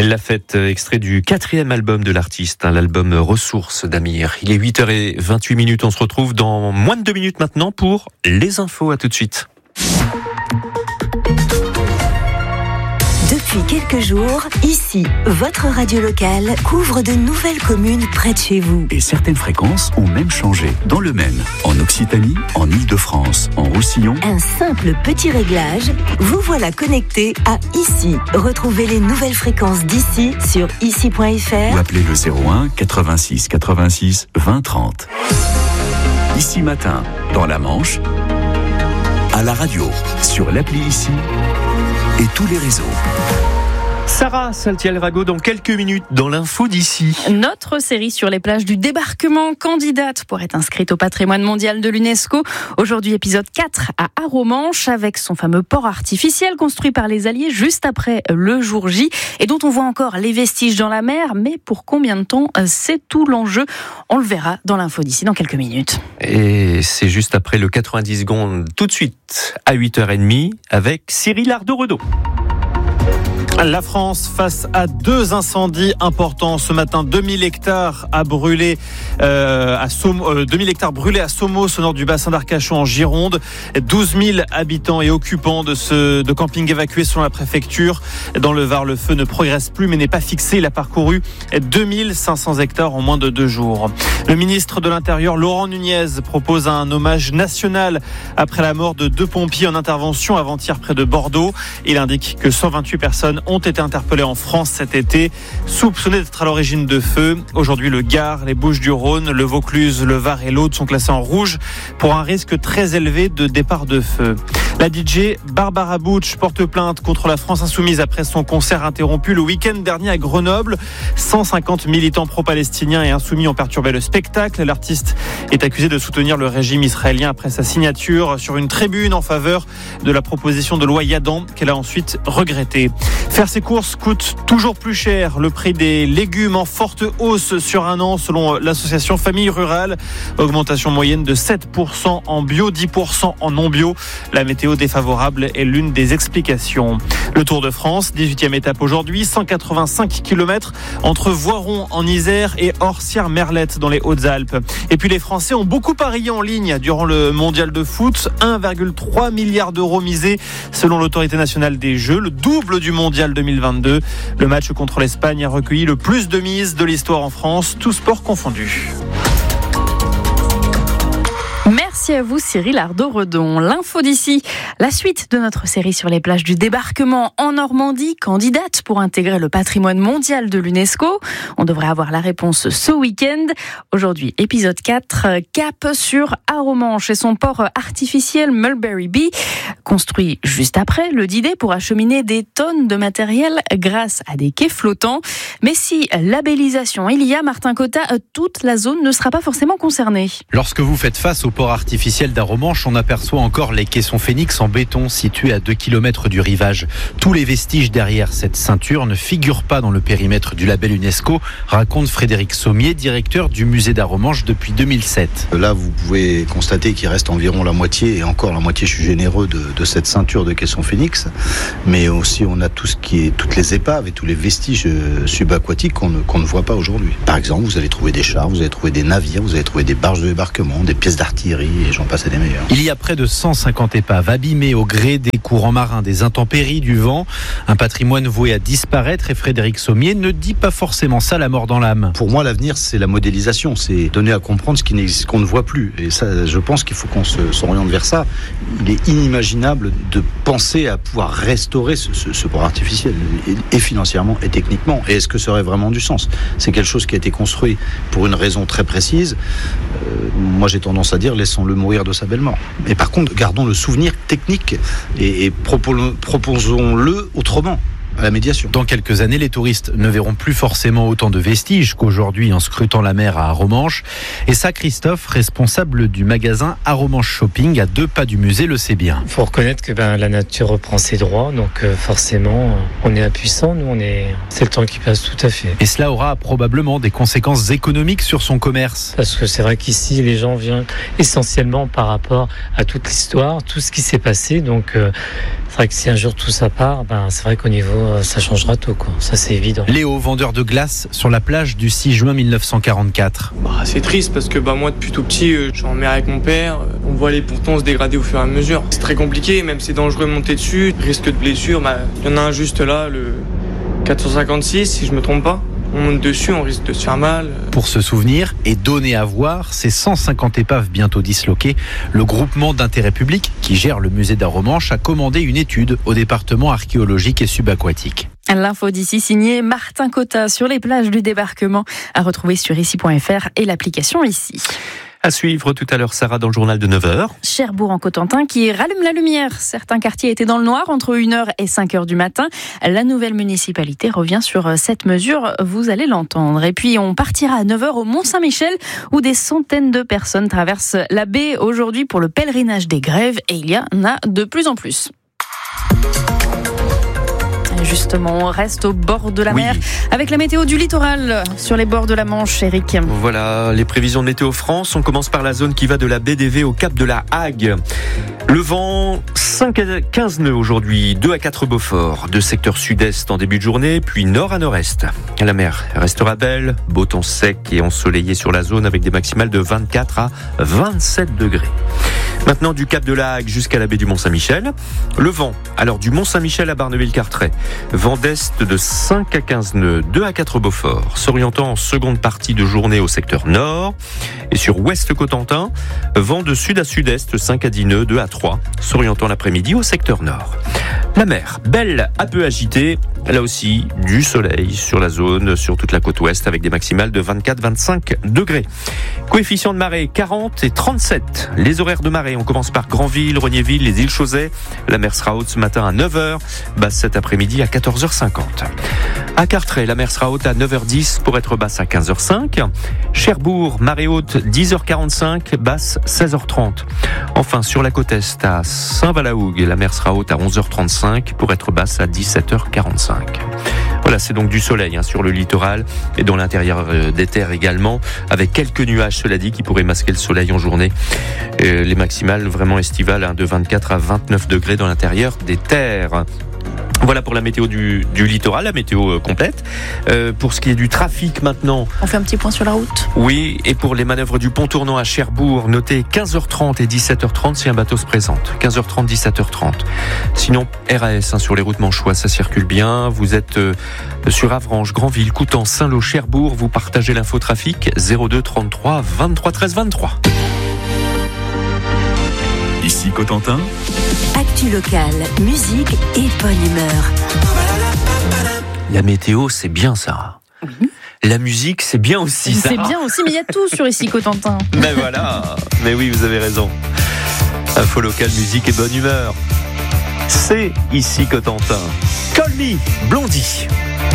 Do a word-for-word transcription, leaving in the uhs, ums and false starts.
La Fête, extrait du quatrième album de l'artiste, hein, l'album Ressources d'Amir. Il est huit heures vingt-huit minutes, on se retrouve dans moins de deux minutes maintenant pour les infos. À tout de suite. Depuis quelques jours, ici, votre radio locale couvre de nouvelles communes près de chez vous. Et certaines fréquences ont même changé. Dans le Maine, en Occitanie, en Île-de-France, en Roussillon. Un simple petit réglage, vous voilà connecté à Ici. Retrouvez les nouvelles fréquences d'ici sur ici point f r Ou appelez le zéro un quatre-vingt-six quatre-vingt-six vingt trente. Ici Matin, dans la Manche, à la radio, sur l'appli Ici et tous les réseaux. Sarah Saltiel-Rago dans quelques minutes dans l'info d'ici. Notre série sur les plages du débarquement, candidate pour être inscrite au patrimoine mondial de l'UNESCO. Aujourd'hui, épisode quatre à Arromanches avec son fameux port artificiel construit par les Alliés juste après le jour J et dont on voit encore les vestiges dans la mer. Mais pour combien de temps, c'est tout l'enjeu. On le verra dans l'info d'ici dans quelques minutes. Et c'est juste après le quatre-vingt-dix secondes, tout de suite à huit heures trente avec Cyril Ardo-Redo. La France face à deux incendies importants ce matin. deux mille hectares à brûler euh, à Som- euh, deux mille hectares brûlés à Somos au nord du bassin d'Arcachon en Gironde. douze mille habitants et occupants de ce de camping évacués selon la préfecture. Dans le Var, le feu ne progresse plus mais n'est pas fixé. Il a parcouru deux mille cinq cents hectares en moins de deux jours. Le ministre de l'Intérieur, Laurent Nunez, propose un hommage national après la mort de deux pompiers en intervention avant-hier près de Bordeaux. Il indique que cent vingt-huit personnes ont été interpellés en France cet été, soupçonnés d'être à l'origine de feux. Aujourd'hui, le Gard, les Bouches-du-Rhône, le Vaucluse, le Var et l'Aude sont classés en rouge pour un risque très élevé de départ de feu. La D J Barbara Butch porte plainte contre la France Insoumise après son concert interrompu le week-end dernier à Grenoble. cent cinquante militants pro-palestiniens et insoumis ont perturbé le spectacle. L'artiste est accusé de soutenir le régime israélien après sa signature sur une tribune en faveur de la proposition de loi Yadan qu'elle a ensuite regrettée. Faire ses courses coûte toujours plus cher. Le prix des légumes en forte hausse sur un an selon l'association Famille Rurale. Augmentation moyenne de sept pour cent en bio, dix pour cent en non bio. La météo défavorable est l'une des explications. Le Tour de France, dix-huitième étape aujourd'hui, cent quatre-vingt-cinq kilomètres entre Voiron en Isère et Orsières-Merlette dans les Hautes-Alpes. Et puis les Français ont beaucoup parié en ligne durant le mondial de foot. un virgule trois milliard d'euros misés selon l'autorité nationale des Jeux, le double du mondial deux mille vingt-deux. Le match contre l'Espagne a recueilli le plus de mises de l'histoire en France, tous sports confondus. Merci à vous Cyril Ardo-Redon. L'info d'ici, la suite de notre série sur les plages du débarquement en Normandie, candidate pour intégrer le patrimoine mondial de l'UNESCO. On devrait avoir la réponse ce week-end. Aujourd'hui, épisode quatre, cap sur Arromanches et son port artificiel Mulberry Bee, construit juste après le D-Day pour acheminer des tonnes de matériel grâce à des quais flottants. Mais si labellisation il y a, Martin Cotta, toute la zone ne sera pas forcément concernée. Lorsque vous faites face au port artificiel d'Arromanches, on aperçoit encore les caissons Phénix en béton situés à deux kilomètres du rivage. Tous les vestiges derrière cette ceinture ne figurent pas dans le périmètre du label UNESCO, raconte Frédéric Sommier, directeur du musée d'Arromanches depuis deux mille sept. Là, vous pouvez constater qu'il reste environ la moitié, et encore la moitié, je suis généreux, de, de cette ceinture de caissons Phénix. Mais aussi, on a tout ce qui est, toutes les épaves et tous les vestiges subaquatiques qu'on ne, qu'on ne voit pas aujourd'hui. Par exemple, vous allez trouver des chars, vous allez trouver des navires, vous allez trouver des barges de débarquement, des pièces d'artillerie, et j'en passe à des meilleurs. Il y a près de cent cinquante épaves abîmées au gré des courants marins, des intempéries, du vent. Un patrimoine voué à disparaître, et Frédéric Sommier ne dit pas forcément ça la mort dans l'âme. Pour moi, l'avenir, c'est la modélisation, c'est donner à comprendre ce qui n'existe, qu'on ne voit plus. Et ça, je pense qu'il faut qu'on se, s'oriente vers ça. Il est inimaginable de penser à pouvoir restaurer ce, ce, ce port artificiel, et, et financièrement et techniquement. Et est-ce que ça aurait vraiment du sens ? C'est quelque chose qui a été construit pour une raison très précise. Euh, moi, j'ai tendance à dire, laissons-le mourir de sa belle mort. Mais par contre, gardons le souvenir technique et, et propos, proposons-le autrement. À la médiation. Dans quelques années, les touristes ne verront plus forcément autant de vestiges qu'aujourd'hui en scrutant la mer à Arromanches. Et ça, Christophe, responsable du magasin Arromanches Shopping, à deux pas du musée, le sait bien. Il faut reconnaître que ben, la nature reprend ses droits, donc euh, forcément, on est impuissant, nous, on est... c'est le temps qui passe, tout à fait. Et cela aura probablement des conséquences économiques sur son commerce. Parce que c'est vrai qu'ici, les gens viennent essentiellement par rapport à toute l'histoire, tout ce qui s'est passé, donc euh, C'est vrai que si un jour tout ça part, ben, c'est vrai qu'au niveau, ça changera tout, quoi. Ça, c'est évident. Léo, vendeur de glace sur la plage du six juin mille neuf cent quarante-quatre. Bah, c'est triste parce que bah, moi, depuis tout petit, euh, je suis en mer avec mon père. Euh, on voit les pontons se dégrader au fur et à mesure. C'est très compliqué, même c'est dangereux de monter dessus. Risque de blessure, bah, il y en a un juste là, le quatre cent cinquante-six, si je me trompe pas. On monte dessus, on risque de se faire mal. Pour se souvenir et donner à voir ces cent cinquante épaves bientôt disloquées, le groupement d'intérêt public qui gère le musée d'Arromanches a commandé une étude au département archéologique et subaquatique. L'info d'ici signée Martin Cotta sur les plages du débarquement, à retrouver sur ici point f r et l'application Ici. À suivre tout à l'heure, Sarah, dans le journal de neuf heures. Cherbourg en Cotentin qui rallume la lumière. Certains quartiers étaient dans le noir entre une heure et cinq heures du matin. La nouvelle municipalité revient sur cette mesure, vous allez l'entendre. Et puis on partira à neuf heures au Mont-Saint-Michel où des centaines de personnes traversent la baie aujourd'hui pour le pèlerinage des Grèves et il y en a de plus en plus. Justement, on reste au bord de la Oui. mer avec la météo du littoral sur les bords de la Manche, Eric. Voilà, les prévisions de Météo France. On commence par la zone qui va de la baie d'Évé au cap de la Hague. Le vent, cinq à quinze nœuds aujourd'hui, deux à quatre Beaufort. Deux secteurs sud-est en début de journée, puis nord à nord-est. La mer restera belle, beau temps sec et ensoleillé sur la zone avec des maximales de vingt-quatre à vingt-sept degrés. Maintenant, du cap de la Hague jusqu'à la baie du Mont-Saint-Michel. Le vent, alors du Mont-Saint-Michel à Barneville-Carteret. Vent d'est de cinq à quinze nœuds, deux à quatre Beaufort. S'orientant en seconde partie de journée au secteur nord. Et sur ouest Cotentin, vent de sud à sud-est, cinq à dix nœuds, deux à trois. S'orientant l'après-midi au secteur nord. La mer, belle, un peu agitée. Là aussi, du soleil sur la zone, sur toute la côte ouest, avec des maximales de vingt-quatre à vingt-cinq degrés. Coefficient de marée, quarante et trente-sept. Les horaires de marée, on commence par Granville, Regnéville, les îles Chausey. La mer sera haute ce matin à neuf heures, basse cet après-midi à quatorze heures cinquante. À Carteret, la mer sera haute à neuf heures dix pour être basse à quinze heures cinq. Cherbourg, marée haute, dix heures quarante-cinq, basse seize heures trente. Enfin, sur la côte est, à Saint-Valahougue, la mer sera haute à onze heures trente-cinq pour être basse à dix-sept heures quarante-cinq. Voilà, c'est donc du soleil hein, sur le littoral et dans l'intérieur euh, des terres également, avec quelques nuages, cela dit, qui pourraient masquer le soleil en journée. Euh, les maximales vraiment estivales hein, de vingt-quatre à vingt-neuf degrés dans l'intérieur des terres. Voilà pour la météo du, du littoral, la météo euh, complète. Euh, pour ce qui est du trafic maintenant. On fait un petit point sur la route. Oui, et pour les manœuvres du pont tournant à Cherbourg, notez quinze heures trente et dix-sept heures trente si un bateau se présente. quinze heures trente, dix-sept heures trente. Sinon, R A S hein, sur les routes manchois, ça circule bien. Vous êtes euh, sur Avranches, Granville, Coutances, Saint-Lô, Cherbourg. Vous partagez l'infotrafic zéro deux trente-trois vingt-trois treize vingt-trois. Ici Cotentin. Actu locale, musique et bonne humeur. La météo, c'est bien ça. Oui. La musique, c'est bien aussi ça. C'est bien aussi, mais il y a tout sur ici Cotentin. Mais voilà, mais oui, vous avez raison. Info locale, musique et bonne humeur. C'est ici Cotentin. Call me, Blondie.